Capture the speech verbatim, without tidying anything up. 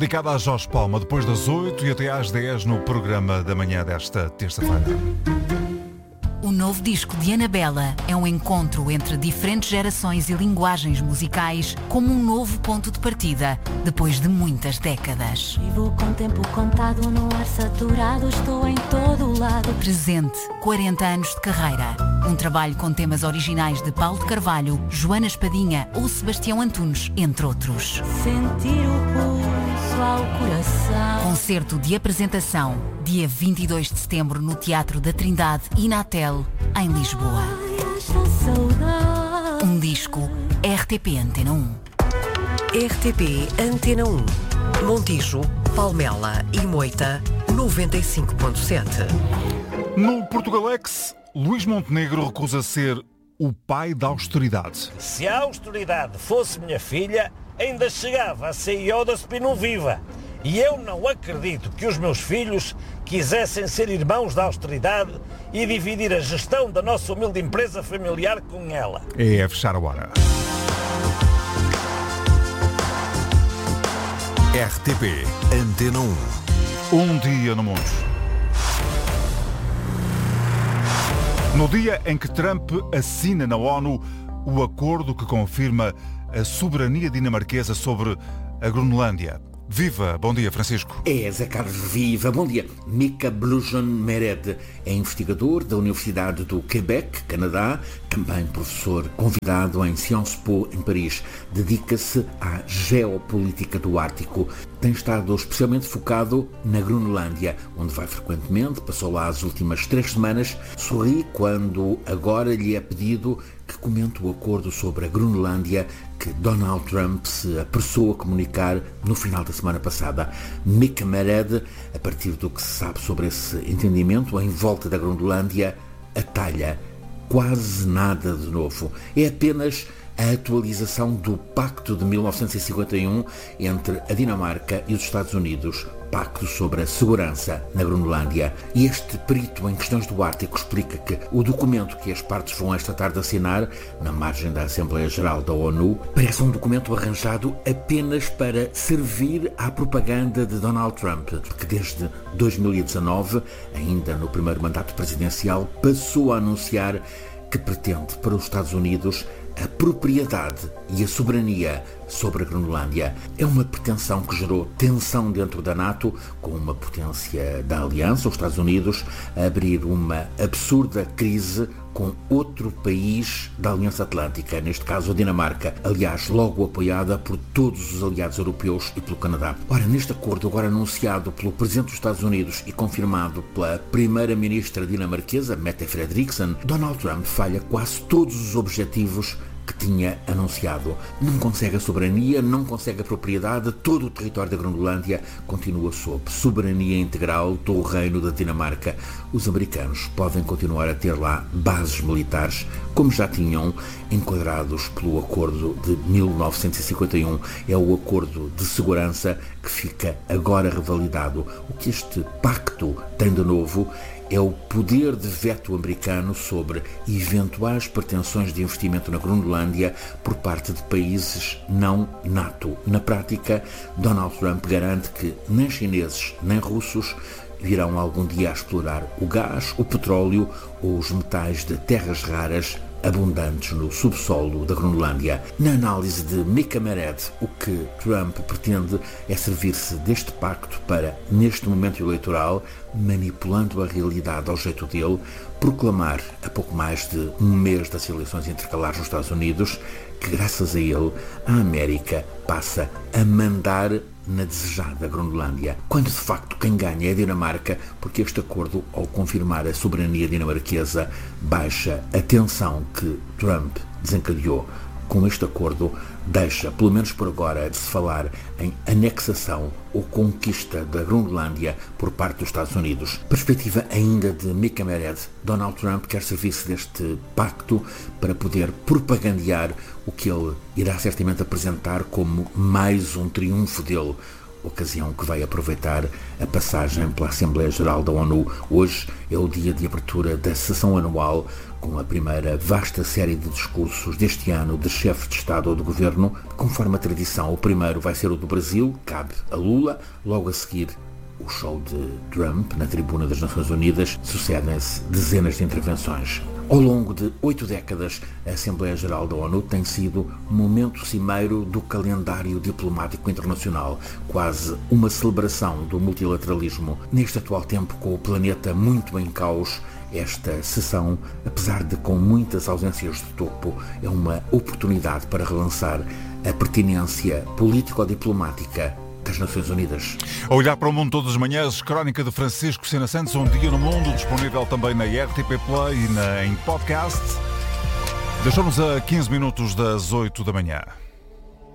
Dedicada a Jorge Palma, depois das oito e até às dez no programa da manhã desta terça-feira. O novo disco de Anabela é um encontro entre diferentes gerações e linguagens musicais, como um novo ponto de partida, depois de muitas décadas. Vivo com tempo contado, no ar saturado, estou em todo lado. Presente, quarenta anos de carreira. Um trabalho com temas originais de Paulo de Carvalho, Joana Espadinha ou Sebastião Antunes, entre outros. Sentir o pulso ao coração. Concerto de apresentação, dia vinte e dois de setembro no Teatro da Trindade e na Tel, em Lisboa. Ai, esta saudade. Um disco R T P Antena um. R T P Antena um. Montijo, Palmela e Moita, noventa e cinco ponto sete. No Portugalex, Luís Montenegro recusa ser o pai da austeridade. Se a austeridade fosse minha filha, ainda chegava a C E O da Spinum Viva. E eu não acredito que os meus filhos quisessem ser irmãos da austeridade e dividir a gestão da nossa humilde empresa familiar com ela. É a fechar a hora. R T P Antena um. Um dia no mundo. No dia em que Trump assina na ONU o acordo que confirma a soberania dinamarquesa sobre a Groenlândia. Viva! Bom dia, Francisco. É, Zé Carlos, viva! Bom dia. Mika Blusen-Mered é investigador da Universidade do Quebec, Canadá, também professor convidado em Sciences Po, em Paris. Dedica-se à geopolítica do Ártico. Tem estado especialmente focado na Groenlândia, onde vai frequentemente, passou lá as últimas três semanas, sorri quando agora lhe é pedido que comente o acordo sobre a Groenlândia que Donald Trump se apressou a comunicar no final da semana passada. Mika Mered, a partir do que se sabe sobre esse entendimento em volta da Groenlândia, atalha quase nada de novo. É apenas a atualização do Pacto de mil novecentos e cinquenta e um entre a Dinamarca e os Estados Unidos, Pacto sobre a Segurança na Groenlândia. E este perito em questões do Ártico explica que o documento que as partes vão esta tarde assinar, na margem da Assembleia Geral da ONU, parece um documento arranjado apenas para servir à propaganda de Donald Trump, que desde dois mil e dezanove, ainda no primeiro mandato presidencial, passou a anunciar que pretende para os Estados Unidos a propriedade e a soberania sobre a Groenlândia. É uma pretensão que gerou tensão dentro da NATO, com uma potência da aliança, os Estados Unidos, a abrir uma absurda crise com outro país da Aliança Atlântica, neste caso a Dinamarca, aliás, logo apoiada por todos os aliados europeus e pelo Canadá. Ora, neste acordo agora anunciado pelo Presidente dos Estados Unidos e confirmado pela Primeira-Ministra dinamarquesa, Mette Frederiksen, Donald Trump falha quase todos os objetivos que tinha anunciado. Não consegue a soberania, não consegue a propriedade, todo o território da Groenlândia continua sob soberania integral do Reino da Dinamarca. Os americanos podem continuar a ter lá bases militares, como já tinham, enquadrados pelo Acordo de mil novecentos e cinquenta e um. É o Acordo de Segurança que fica agora revalidado. O que este pacto tem de novo é o poder de veto americano sobre eventuais pretensões de investimento na Groenlândia por parte de países não NATO. Na prática, Donald Trump garante que nem chineses nem russos virão algum dia a explorar o gás, o petróleo ou os metais de terras raras abundantes no subsolo da Groenlândia. Na análise de Mika Mered, o que Trump pretende é servir-se deste pacto para, neste momento eleitoral, manipulando a realidade ao jeito dele, proclamar, a pouco mais de um mês das eleições intercalares nos Estados Unidos, que graças a ele a América passa a mandar na desejada Groenlândia, quando de facto quem ganha é a Dinamarca, porque este acordo, ao confirmar a soberania dinamarquesa, baixa a tensão que Trump desencadeou. Com este acordo, deixa, pelo menos por agora, de se falar em anexação ou conquista da Groenlândia por parte dos Estados Unidos. Perspectiva ainda de Mika Mered, Donald Trump quer servir-se deste pacto para poder propagandear o que ele irá certamente apresentar como mais um triunfo dele, ocasião que vai aproveitar a passagem pela Assembleia Geral da ONU. Hoje é o dia de abertura da sessão anual, com a primeira vasta série de discursos deste ano de chefe de Estado ou de Governo. Conforme a tradição, o primeiro vai ser o do Brasil, cabe a Lula, logo a seguir o show de Trump na tribuna das Nações Unidas. Sucedem-se dezenas de intervenções. Ao longo de oito décadas, a Assembleia Geral da ONU tem sido um momento cimeiro do calendário diplomático internacional, quase uma celebração do multilateralismo. Neste atual tempo, com o planeta muito em caos, esta sessão, apesar de com muitas ausências de topo, é uma oportunidade para relançar a pertinência político-diplomática das Nações Unidas. A olhar para o mundo todas as manhãs, crónica de Francisco Sena Santos, Um Dia no Mundo, disponível também na R T P Play e na, em podcast. Deixamos a quinze minutos das oito da manhã.